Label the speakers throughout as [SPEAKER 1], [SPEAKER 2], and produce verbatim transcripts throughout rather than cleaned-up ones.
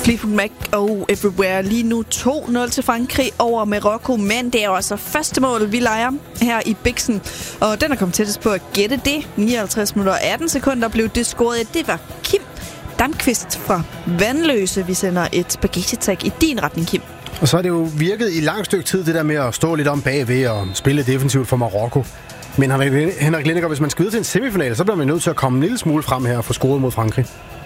[SPEAKER 1] Fleetwood Mac og Everywhere. Lige nu to nul til Frankrig over Marokko, men det er jo altså første mål, vi leger her i Bixen. Og den er kommet tættest på at gætte det. nioghalvtreds minutter og atten sekunder blev det scoret. Det var Kim Damqvist fra Vandløse. Vi sender et spaghetti-tag i din retning, Kim.
[SPEAKER 2] Og så har det jo virket i lang stykke tid, det der med at stå lidt om bagved og spille defensivt for Marokko. Men Henrik Lindegaard, hvis man skal videre til en semifinale, så bliver man nødt til at komme en lille smule frem her og få scoret mod Frankrig.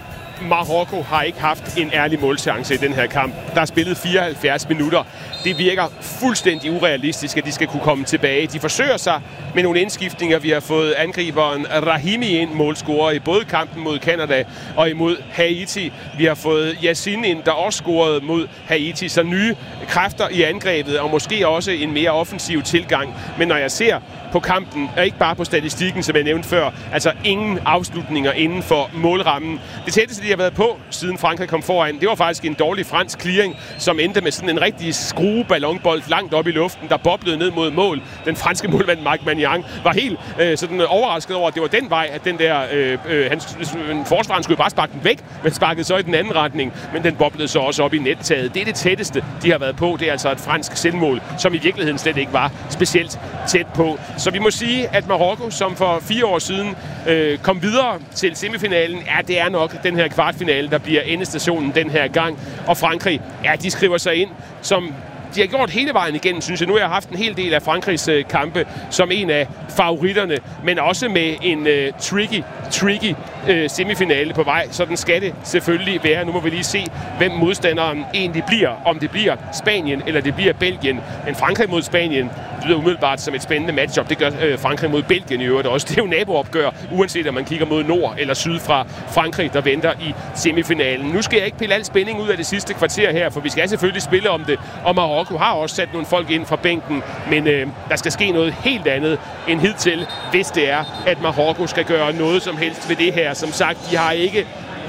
[SPEAKER 3] Marokko har ikke haft en ærlig målchance i den her kamp. Der er spillet fireoghalvfjerds minutter. Det virker fuldstændig urealistisk, at de skal kunne komme tilbage. De forsøger sig med nogle indskiftninger. Vi har fået angriberen Rahimi ind, målscorer i både kampen mod Canada og imod Haiti. Vi har fået Yassine ind, der også scorede mod Haiti. Så nye kræfter i angrebet, og måske også en mere offensiv tilgang. Men når jeg ser på kampen, og ikke bare på statistikken, som jeg nævnte før, altså ingen afslutninger inden for målrammen. Det tætteste, de har været på, siden Frankrig kom foran, det var faktisk en dårlig fransk clearing, som endte med sådan en rigtig skrueballonbold langt op i luften, der boblede ned mod mål. Den franske målmand Marc Magnan var helt øh, sådan overrasket over, at det var den vej, at den der øh, øh, hans forsvaren skulle bare sparke den væk, men sparkede så i den anden retning, men den boblede så også op i nettaget. Det er det tætteste, de har været på. Det er altså et fransk selvmål, som i virkeligheden slet ikke var specielt tæt på. Så vi må sige, at Marokko, som for fire år siden øh, kom videre til semifinalen, ja, det er nok den her kvartfinale, der bliver endestationen den her gang. Og Frankrig, ja, de skriver sig ind, som de har gjort hele vejen igennem, synes jeg. Nu har jeg haft en hel del af Frankrigs øh, kampe som en af favoritterne, men også med en øh, tricky, tricky øh, semifinale på vej. Sådan skal det selvfølgelig være. Nu må vi lige se, hvem modstanderen egentlig bliver. Om det bliver Spanien, eller det bliver Belgien. Men Frankrig mod Spanien lyder umiddelbart som et spændende matchup. Det gør øh, Frankrig mod Belgien i øvrigt også. Det er jo naboopgør, uanset om man kigger mod nord eller syd fra Frankrig, der venter i semifinalen. Nu skal jeg ikke pille al spænding ud af det sidste kvarter her, for vi skal selvfølgelig spille om det. Og Marokko har også sat nogle folk ind fra bænken, men øh, der skal ske noget helt andet end hidtil, hvis det er, at Marokko skal gøre noget som helst ved det her. Som sagt, de har ikke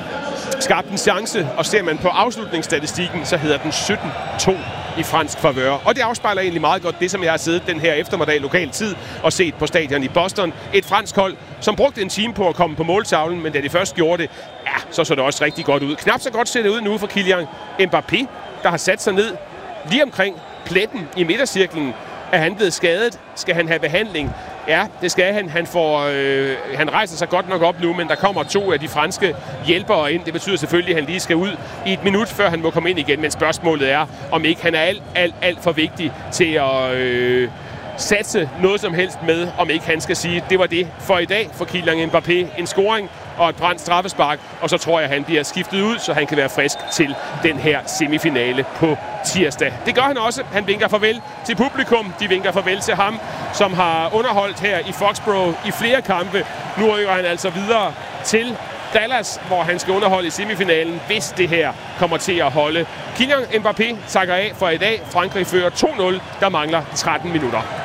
[SPEAKER 3] skabt en chance, og ser man på afslutningsstatistikken, så hedder den sytten to i fransk favør. Og det afspejler egentlig meget godt det, som jeg har siddet den her eftermiddag lokal tid og set på stadion i Boston. Et fransk hold, som brugte en time på at komme på måltavlen, men da de først gjorde det, ja, så så det også rigtig godt ud. Knap så godt ser det ud nu for Kylian Mbappé, der har sat sig ned lige omkring pletten i midtercirklen. Er han blevet skadet? Skal han have behandling? Ja, det skal han. Han, får, øh, han rejser sig godt nok op nu, men der kommer to af de franske hjælpere ind. Det betyder selvfølgelig, at han lige skal ud i et minut, før han må komme ind igen. Men spørgsmålet er, om ikke han er alt, alt, alt for vigtig til at øh, satse noget som helst med, om ikke han skal sige, det var det for i dag for Kylian Mbappé. En scoring og et brændt straffespark, og så tror jeg, at han bliver skiftet ud, så han kan være frisk til den her semifinale på tirsdag. Det gør han også. Han vinker farvel til publikum. De vinker farvel til ham, som har underholdt her i Foxborough i flere kampe. Nu rykker han altså videre til Dallas, hvor han skal underholde i semifinalen, hvis det her kommer til at holde. Kylian Mbappé takker af for i dag. Frankrig fører to nul. Der mangler tretten minutter.